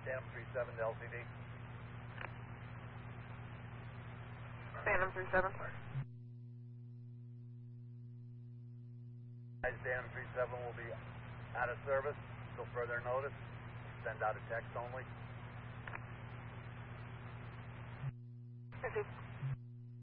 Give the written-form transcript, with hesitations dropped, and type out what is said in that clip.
Phantom 37 to LCD. Phantom 37. Phantom 37 will be out of service until further notice. Send out a text only. Received.